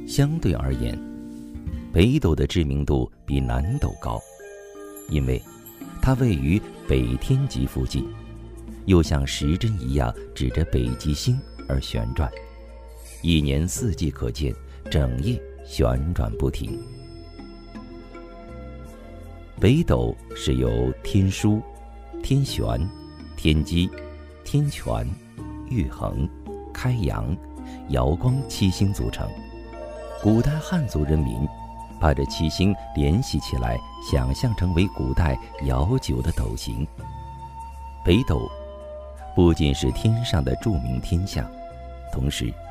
相对而言，北斗的知名度比南斗高，因为它位于北天极附近，又像时针一样指着北极星而旋转，一年四季可见，整夜旋转不停。北斗是由天枢、天璇、天机、天权、玉衡、开阳、瑶光七星组成。古代汉族人民把这七星联系起来，想象成为古代遥久的斗形。北斗不仅是天上的著名天象，同时